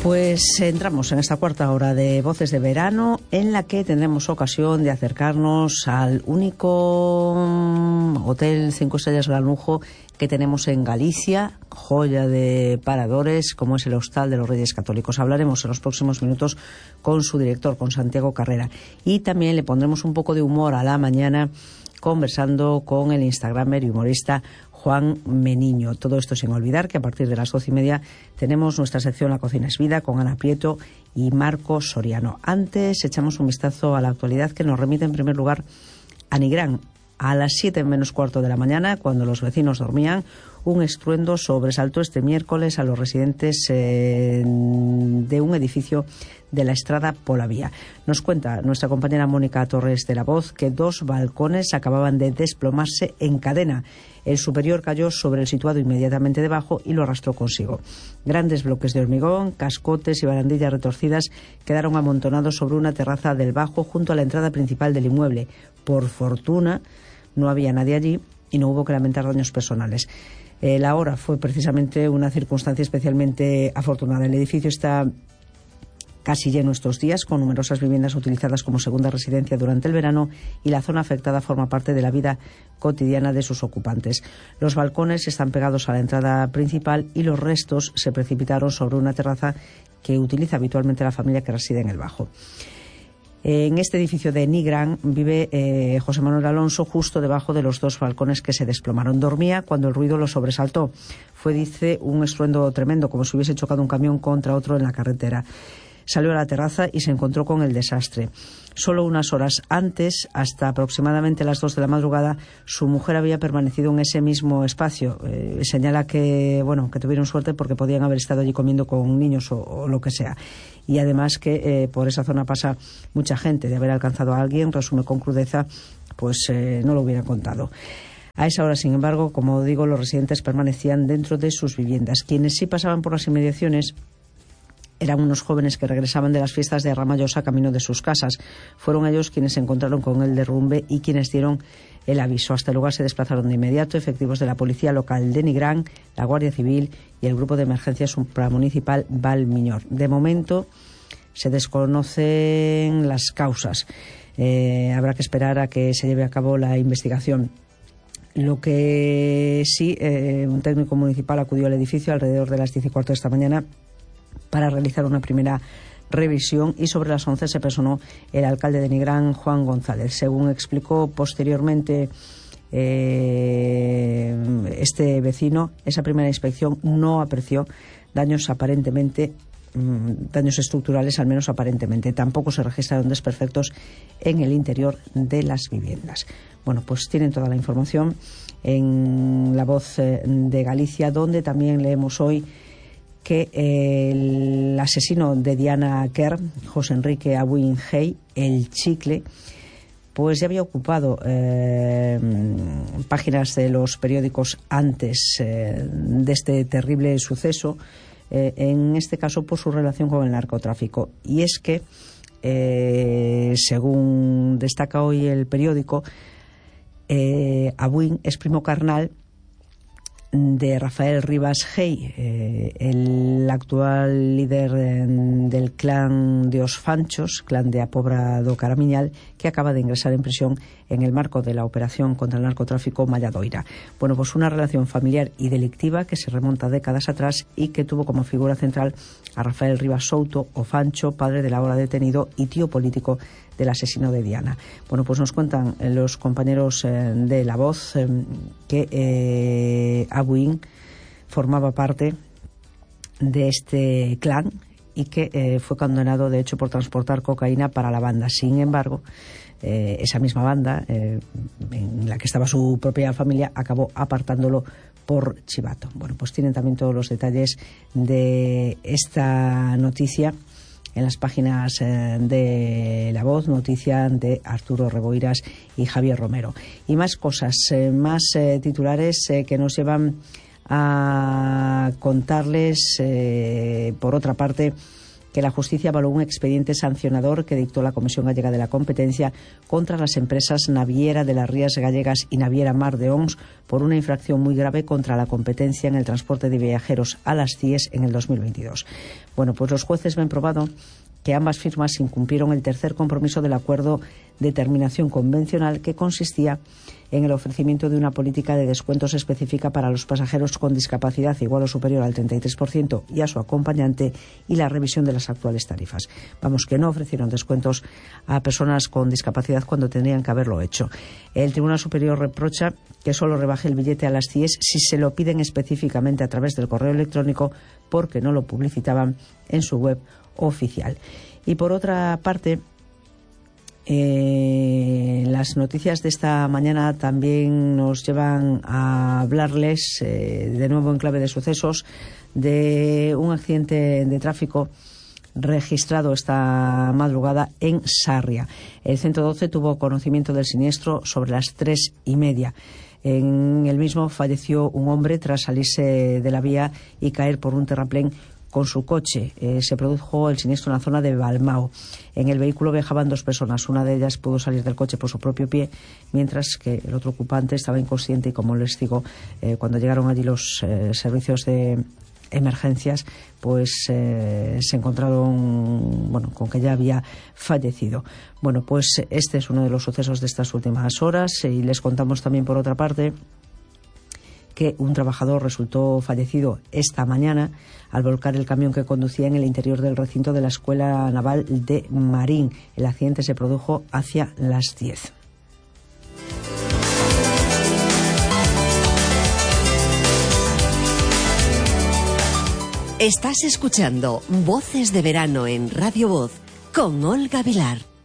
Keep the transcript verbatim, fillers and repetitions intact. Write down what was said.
Pues entramos en esta cuarta hora de Voces de Verano, en la que tendremos ocasión de acercarnos al único hotel cinco estrellas gran lujo que tenemos en Galicia, joya de paradores, como es el Hostal de los Reyes Católicos. Hablaremos en los próximos minutos con su director, con Santiago Carrera, y también le pondremos un poco de humor a la mañana conversando con el instagramer y humorista Juan Meniño. Todo esto sin olvidar que a partir de las doce y media tenemos nuestra sección La Cocina es Vida con Ana Prieto y Marco Soriano. Antes echamos un vistazo a la actualidad que nos remite en primer lugar a Nigrán. A las siete menos cuarto de la mañana, cuando los vecinos dormían, un estruendo sobresaltó este miércoles a los residentes eh, de un edificio de la Estrada Polavía. Nos cuenta nuestra compañera Mónica Torres de La Voz que dos balcones acababan de desplomarse en cadena. El superior cayó sobre el situado inmediatamente debajo y lo arrastró consigo. Grandes bloques de hormigón, cascotes y barandillas retorcidas quedaron amontonados sobre una terraza del bajo junto a la entrada principal del inmueble. Por fortuna, no había nadie allí y no hubo que lamentar daños personales. Eh, la hora fue precisamente una circunstancia especialmente afortunada. El edificio está casi lleno estos días, con numerosas viviendas utilizadas como segunda residencia durante el verano, y la zona afectada forma parte de la vida cotidiana de sus ocupantes. Los balcones están pegados a la entrada principal y los restos se precipitaron sobre una terraza que utiliza habitualmente la familia que reside en el bajo. En este edificio de Nigrán vive eh, José Manuel Alonso, justo debajo de los dos balcones que se desplomaron. Dormía cuando el ruido lo sobresaltó. Fue, dice, un estruendo tremendo, como si hubiese chocado un camión contra otro en la carretera. Salió a la terraza y se encontró con el desastre. Solo unas horas antes, hasta aproximadamente las dos de la madrugada, su mujer había permanecido en ese mismo espacio. Eh, señala que, bueno, que tuvieron suerte porque podían haber estado allí comiendo con niños o, o lo que sea. Y además que eh, por esa zona pasa mucha gente. De haber alcanzado a alguien, resume con crudeza, pues eh, no lo hubieran contado. A esa hora, sin embargo, como digo, los residentes permanecían dentro de sus viviendas. Quienes sí pasaban por las inmediaciones eran unos jóvenes que regresaban de las fiestas de Ramallosa camino de sus casas. Fueron ellos quienes se encontraron con el derrumbe y quienes dieron el aviso. Hasta el lugar se desplazaron de inmediato efectivos de la Policía Local de Nigrán, la Guardia Civil y el Grupo de Emergencia Supramunicipal Valmiñor. De momento se desconocen las causas. Eh, habrá que esperar a que se lleve a cabo la investigación. Lo que sí, eh, un técnico municipal acudió al edificio alrededor de las diez y cuarto de esta mañana para realizar una primera revisión, y sobre las once se personó el alcalde de Nigrán, Juan González. Según explicó posteriormente eh, este vecino, esa primera inspección no apreció daños aparentemente, mmm, daños estructurales, al menos aparentemente. Tampoco se registraron desperfectos en el interior de las viviendas. Bueno, pues tienen toda la información en La Voz de Galicia, donde también leemos hoy que el asesino de Diana Kerr, José Enrique Abuin Hey, el Chicle, pues ya había ocupado eh, páginas de los periódicos antes eh, de este terrible suceso, eh, en este caso por su relación con el narcotráfico. Y es que, eh, según destaca hoy el periódico, eh, Abuin es primo carnal de Rafael Rivas Hey, eh, el actual líder eh, del clan de Os Fanchos, clan de Apobra do Caramiñal, que acaba de ingresar en prisión en el marco de la operación contra el narcotráfico Malladoira. Bueno, pues una relación familiar y delictiva que se remonta décadas atrás y que tuvo como figura central a Rafael Rivas Souto, o Fancho, padre del ahora detenido y tío político del asesino de Diana. Bueno, pues nos cuentan los compañeros eh, de La Voz eh, que eh, Abuin formaba parte de este clan y que eh, fue condenado, de hecho, por transportar cocaína para la banda. Sin embargo, eh, esa misma banda, eh, en la que estaba su propia familia, acabó apartándolo por chivato. Bueno, pues tienen también todos los detalles de esta noticia en las páginas eh, de La Voz, noticia de Arturo Reboiras y Javier Romero. Y más cosas, eh, más eh, titulares eh, que nos llevan a contarles, eh, por otra parte, que la justicia avaló un expediente sancionador que dictó la Comisión Gallega de la Competencia contra las empresas Naviera de las Rías Gallegas y Naviera Mar de Ons por una infracción muy grave contra la competencia en el transporte de viajeros a las C I E S en el dos mil veintidós. Bueno, pues los jueces ven probado que ambas firmas incumplieron el tercer compromiso del acuerdo de terminación convencional, que consistía en el ofrecimiento de una política de descuentos específica para los pasajeros con discapacidad igual o superior al treinta y tres por ciento y a su acompañante, y la revisión de las actuales tarifas. Vamos, que no ofrecieron descuentos a personas con discapacidad cuando tendrían que haberlo hecho. El Tribunal Superior reprocha que solo rebaje el billete a las C I E S si se lo piden específicamente a través del correo electrónico, porque no lo publicitaban en su web oficial. Y por otra parte, eh, las noticias de esta mañana también nos llevan a hablarles, eh, de nuevo en clave de sucesos, de un accidente de tráfico registrado esta madrugada en Sarria. El ciento doce tuvo conocimiento del siniestro sobre las tres y media. En el mismo falleció un hombre tras salirse de la vía y caer por un terraplén con su coche. Eh, se produjo el siniestro en la zona de Balmao. En el vehículo viajaban dos personas. Una de ellas pudo salir del coche por su propio pie, mientras que el otro ocupante estaba inconsciente y, como les digo, eh, cuando llegaron allí los eh, servicios de emergencias, pues eh, se encontraron, bueno, con que ya había fallecido. Bueno, pues este es uno de los sucesos de estas últimas horas, y les contamos también, por otra parte, que un trabajador resultó fallecido esta mañana al volcar el camión que conducía en el interior del recinto de la Escuela Naval de Marín. El accidente se produjo hacia las diez. Estás escuchando Voces de Verano en Radio Voz con Olga Vilar.